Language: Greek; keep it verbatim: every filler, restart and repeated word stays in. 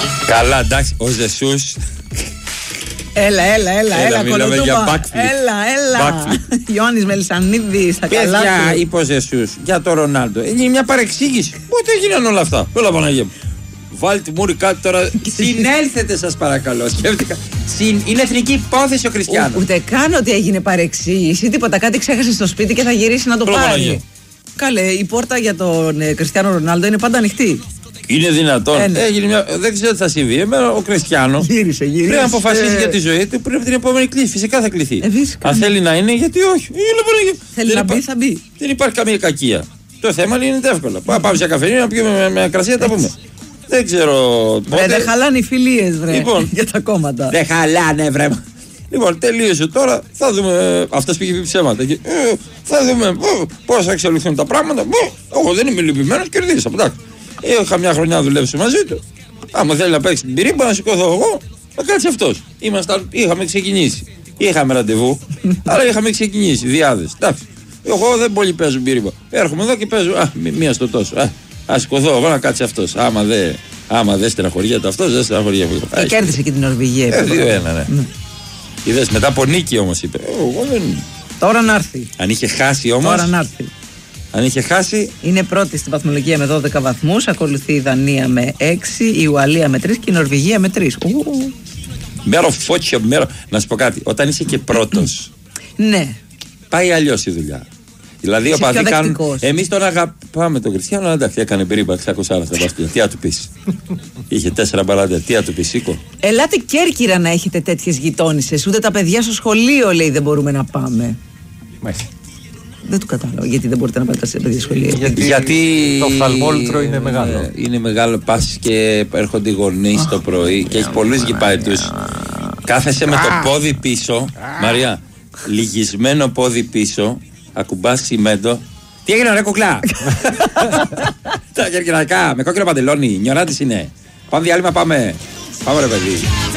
Καλά, εντάξει, ο Ζεσούς. Έλα, έλα, έλα, έλα, μιλάμε για backflip. Έλα, έλα. Ιωάννης Μελισσανίδης, στα καλά του. Παιδιά, είπε ο Ζεσούς για τον Ρονάλντο. Έγινε μια παρεξήγηση. Πότε έγιναν όλα αυτά. Έλα, Παναγία μου. Βάλτε μούρι κάτι τώρα. Συνέλθετε, σας παρακαλώ. Σκέφτηκα. Συν... Είναι εθνική υπόθεση ο Κριστιάνο. Ούτε καν ότι έγινε παρεξήγηση. Τίποτα. Κάτι ξέχασε στο σπίτι και θα γυρίσει να το Έλα, πάρει. Παναγία. Καλέ, η πόρτα για τον ε, Κριστιάνο Ρονάλντο είναι πάντα ανοιχτή. Είναι δυνατόν. Ε, Έγινε μια... Δεν ξέρω τι θα συμβεί. Εμένα ο Κριστιάνο. Γύρισε, γύρισε. Πρέπει να αποφασίσει για τη ζωή του. Πρέπει την επόμενη κλίση. Φυσικά θα κληθεί. Ε, Αν θέλει να είναι, γιατί όχι. Θέλει να μπει, θα μπει. Δεν υπάρχει καμία κακία. Το θέμα είναι εύκολο. Πάμε σε καφενείο να πιούμε με, με κρασία, τα πούμε. Δεν ξέρω πότε. Δεν χαλάνε οι φιλίες, βρε. Λοιπόν, για τα κόμματα. Δεν χαλάνε, βρε. Λοιπόν, τελείωσε τώρα. Θα δούμε. Αυτό πήγε πει ψέματα. Και, ε, θα δούμε πώς θα εξελιχθούν τα πράγματα. Εγώ δεν είμαι λυπημένος, κερδίσα. Είχα μια χρονιά δουλέψει μαζί του. Άμα θέλει να παίξει την πυρήμπα, να σηκωθώ εγώ, να κάτσει αυτός. Είχαμε ξεκινήσει. Είχαμε ραντεβού, αλλά είχαμε ξεκινήσει. Διάδες. Εντάξει. Εγώ δεν πολύ παίζω πυρήμπα. Έρχομαι εδώ και παίζω. Α, μία στο τόσο. Α, α σηκωθώ εγώ να κάτσει αυτός. Άμα δεν άμα δε στεναχωριέται αυτός, δεν στεναχωριέται. Και κέρδισε και την Νορβηγία. Ε, δύο ένα, ναι. ναι. Είδες, μετά από νίκη όμως είπε. Εγώ δεν... Τώρα να έρθει. Αν είχε χάσει όμως. Τώρα να έρθει. Αν είχε χάσει. Είναι πρώτη στην βαθμολογία με δώδεκα βαθμούς. Ακολουθεί η Δανία με έξι, η Ουαλία με τρεις και η Νορβηγία με τρεις. Μέρο φώτσια, μέρο. Να σου πω κάτι. Όταν είσαι και πρώτος. Ναι. Πάει αλλιώς η δουλειά. Δηλαδή, ο παδί κάνουν. Εμείς τον αγαπάμε τον Κριστιάνο, αλλά εντάξει, έκανε περίπου εξακόσια στα μπάσκετ. Τι να του πεις. Είχε τέσσερα μπαλάντερ. Τι να του πεις, σήκω. Ελάτε Κέρκυρα να έχετε τέτοιες γειτόνισσες. Ούτε τα παιδιά στο σχολείο, λέει, δεν μπορούμε να πάμε. Μάλιστα. Δεν του κατάλαβα γιατί δεν μπορείτε να πάτε σε παιδιά σχολεία. Γιατί, γιατί το οφθαλμόλυτρο είναι μεγάλο. Είναι μεγάλο, πας και έρχονται οι γονείς το πρωί και έχει πολλούς γηπαετούς. Κάθεσαι με το πόδι πίσω, Μαρία, λυγισμένο πόδι πίσω, ακουμπάς τσιμέντο. Τι έγινε ρε κουκλά. Τα κερκυραϊκά, με κόκκινο παντελόνι, νιωράτης είναι. Πάμε διάλειμμα, πάμε. Πάμε ρε παιδί.